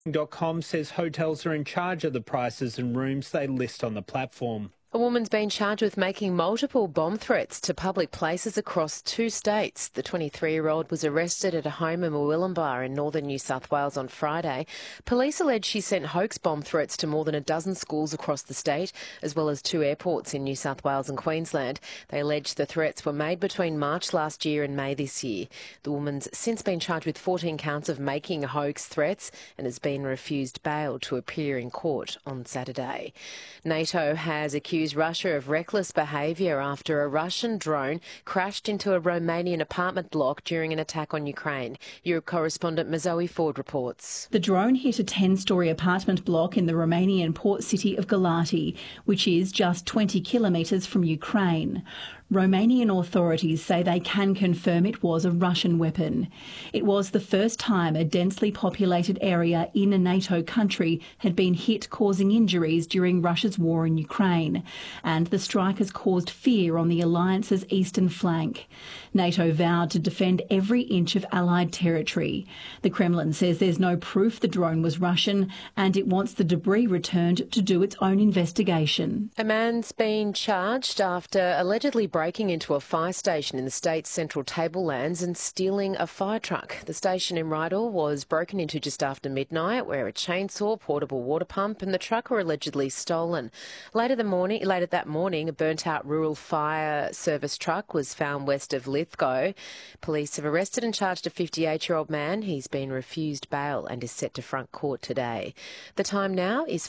Booking.com says hotels are in charge of the prices and rooms they list on the platform. A woman's been charged with making multiple bomb threats to public places across 2 states. The 23-year-old was arrested at a home in Murwillumbah in northern New South Wales on Friday. Police allege she sent hoax bomb threats to more than a dozen schools across the state, as well as 2 airports in New South Wales and Queensland. They allege the threats were made between March last year and May this year. The woman's since been charged with 14 counts of making hoax threats and has been refused bail to appear in court on Saturday. NATO has accused Russia of reckless behaviour after a Russian drone crashed into a Romanian apartment block during an attack on Ukraine. Europe correspondent Mazoe Ford reports. The drone hit a 10-storey apartment block in the Romanian port city of Galati, which is just 20 kilometres from Ukraine. Romanian authorities say they can confirm it was a Russian weapon. It was the first time a densely populated area in a NATO country had been hit, causing injuries during Russia's war in Ukraine. And the strike has caused fear on the alliance's eastern flank. NATO vowed to defend every inch of Allied territory. The Kremlin says there's no proof the drone was Russian and it wants the debris returned to do its own investigation. A man's been charged after allegedly breaking into a fire station in the state's central tablelands and stealing a fire truck. The station in Rydal was broken into just after midnight, where a chainsaw, portable water pump and the truck were allegedly stolen. Later that morning, a burnt-out rural fire service truck was found west of Lithgow. Police have arrested and charged a 58-year-old man. He's been refused bail and is set to front court today. The time now is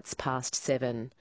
7:05.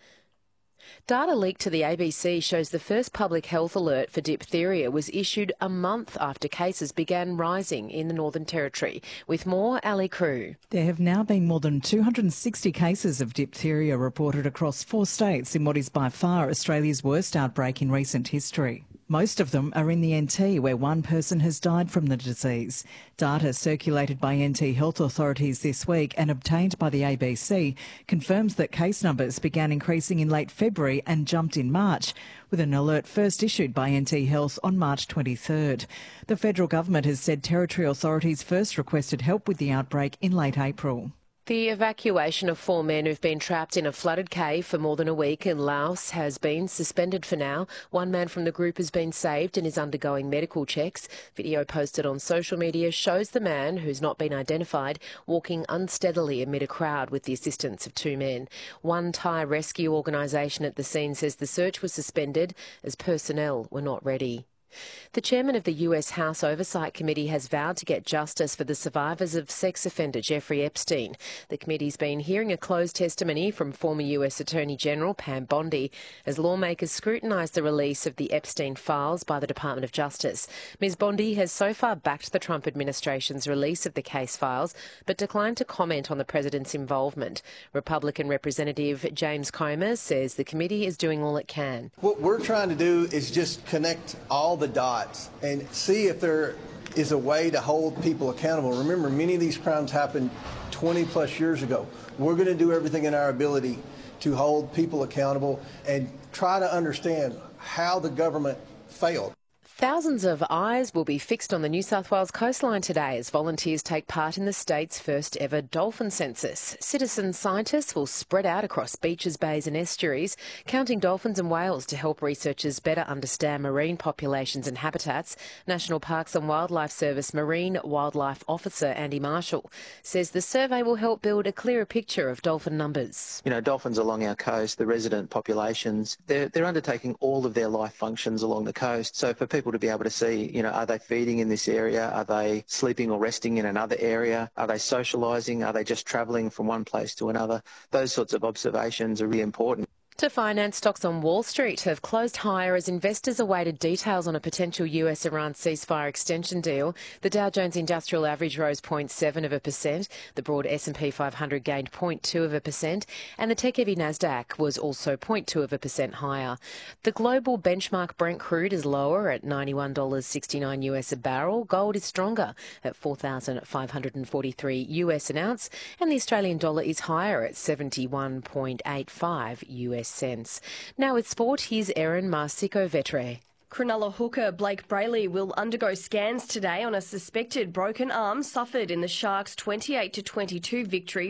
Data leaked to the ABC shows the first public health alert for diphtheria was issued a month after cases began rising in the Northern Territory. With more, Ali Crew. There have now been more than 260 cases of diphtheria reported across 4 states in what is by far Australia's worst outbreak in recent history. Most of them are in the NT, where 1 person has died from the disease. Data circulated by NT health authorities this week and obtained by the ABC confirms that case numbers began increasing in late February and jumped in March, with an alert first issued by NT Health on March 23rd. The federal government has said territory authorities first requested help with the outbreak in late April. The evacuation of 4 men who've been trapped in a flooded cave for more than a week in Laos has been suspended for now. 1 man from the group has been saved and is undergoing medical checks. Video posted on social media shows the man, who's not been identified, walking unsteadily amid a crowd with the assistance of 2 men. One Thai rescue organisation at the scene says the search was suspended as personnel were not ready. The chairman of the US House Oversight Committee has vowed to get justice for the survivors of sex offender Jeffrey Epstein. The committee's been hearing a closed testimony from former US Attorney General Pam Bondi as lawmakers scrutinise the release of the Epstein files by the Department of Justice. Ms Bondi has so far backed the Trump administration's release of the case files, but declined to comment on the president's involvement. Republican Representative James Comer says the committee is doing all it can. What we're trying to do is just connect all the dots and see if there is a way to hold people accountable. Remember, many of these crimes happened 20 plus years ago. We're going to do everything in our ability to hold people accountable and try to understand how the government failed. Thousands of eyes will be fixed on the New South Wales coastline today as volunteers take part in the state's first ever dolphin census. Citizen scientists will spread out across beaches, bays and estuaries, counting dolphins and whales to help researchers better understand marine populations and habitats. National Parks and Wildlife Service Marine Wildlife Officer Andy Marshall says the survey will help build a clearer picture of dolphin numbers. You know, dolphins along our coast, the resident populations, they're undertaking all of their life functions along the coast. So for people to be able to see, you know, are they feeding in this area? Are they sleeping or resting in another area? Are they socialising? Are they just travelling from one place to another? Those sorts of observations are really important. To finance, stocks on Wall Street have closed higher as investors awaited details on a potential US-Iran ceasefire extension deal. The Dow Jones Industrial Average rose 0.7%. The broad S&P 500 gained 0.2%, and the tech-heavy Nasdaq was also 0.2% higher. The global benchmark Brent crude is lower at $91.69 US a barrel. Gold is stronger at $4,543 US an ounce, and the Australian dollar is higher at 71.85 US cents. Now with sport, here's Erin Marsico-Vetre. Cronulla hooker Blake Brayley will undergo scans today on a suspected broken arm suffered in the Sharks' 28-22 victory